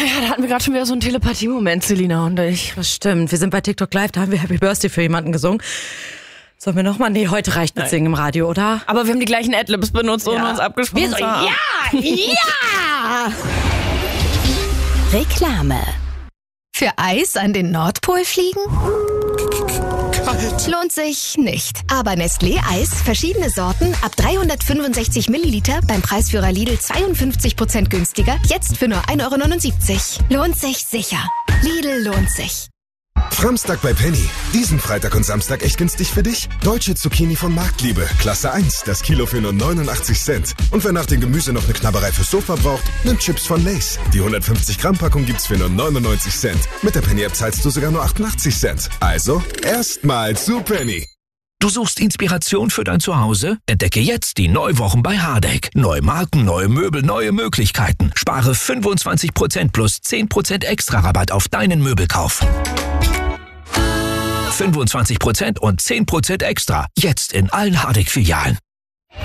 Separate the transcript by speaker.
Speaker 1: Naja, da hatten wir gerade schon wieder so einen Telepathie-Moment, Selina und ich.
Speaker 2: Das stimmt. Wir sind bei TikTok Live, da haben wir Happy Birthday für jemanden gesungen. Sollen wir nochmal? Nee, heute reicht mit Singen im Radio, oder?
Speaker 1: Aber wir haben die gleichen Adlibs benutzt, ohne uns abgesprochen zu haben.
Speaker 2: Ja!
Speaker 3: Reklame. Für Eis an den Nordpol fliegen?
Speaker 4: Kalt.
Speaker 3: Lohnt sich nicht. Aber Nestlé Eis, verschiedene Sorten, ab 365 Milliliter, beim Preisführer Lidl 52% günstiger, jetzt für nur 1,79 €. Lohnt sich sicher. Lidl lohnt sich.
Speaker 4: Framstag bei Penny. Diesen Freitag und Samstag echt günstig für dich? Deutsche Zucchini von Marktliebe. Klasse 1. Das Kilo für nur 89 Cent. Und wer nach dem Gemüse noch eine Knabberei fürs Sofa braucht, nimmt Chips von Lay's. Die 150 Gramm Packung gibt's für nur 99 Cent. Mit der Penny-App zahlst du sogar nur 88 Cent. Also, erstmal zu Penny.
Speaker 5: Du suchst Inspiration für dein Zuhause? Entdecke jetzt die Neuwochen bei Hardegg. Neue Marken, neue Möbel, neue Möglichkeiten. Spare 25% plus 10% extra Rabatt auf deinen Möbelkauf. 25% und 10% extra. Jetzt in allen Hardegg-Filialen.